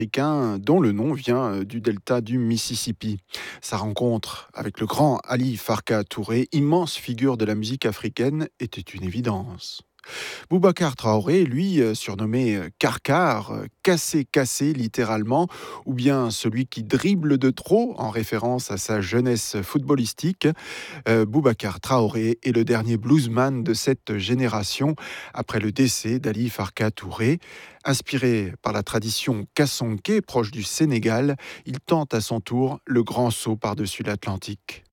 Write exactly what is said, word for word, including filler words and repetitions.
Américain dont le nom vient euh, du delta du Mississippi. Sa rencontre avec le grand Ali Farka Touré, immense figure de la musique africaine, était une évidence. Boubacar Traoré, lui, euh, surnommé euh, Karkar, euh, cassé cassé littéralement, ou bien celui qui dribble de trop, en référence à sa jeunesse footballistique, euh, Boubacar Traoré est le dernier bluesman de cette génération, après le décès d'Ali Farka Touré. Inspiré par la tradition kassonké, proche du Sénégal, il tente à son tour le grand saut par-dessus l'Atlantique.